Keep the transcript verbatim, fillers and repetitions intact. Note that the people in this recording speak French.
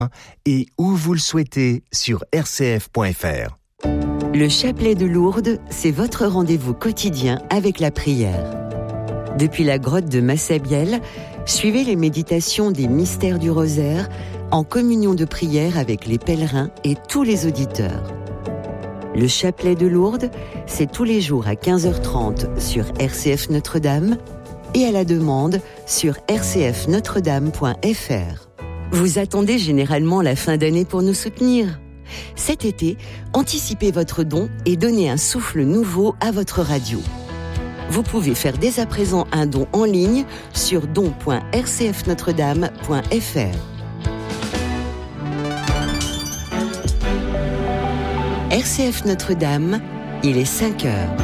et où vous le souhaitez sur r c f point f r. Le chapelet de Lourdes, c'est votre rendez-vous quotidien avec la prière. Depuis la grotte de Massabielle, suivez les méditations des mystères du rosaire en communion de prière avec les pèlerins et tous les auditeurs. Le chapelet de Lourdes, c'est tous les jours à quinze heures trente sur R C F Notre-Dame et à la demande sur r c f notre dame point f r. Vous attendez généralement la fin d'année pour nous soutenir. Cet été, anticipez votre don et donnez un souffle nouveau à votre radio. Vous pouvez faire dès à présent un don en ligne sur don point r c f notre dame point f r. R C F Notre-Dame, il est cinq heures.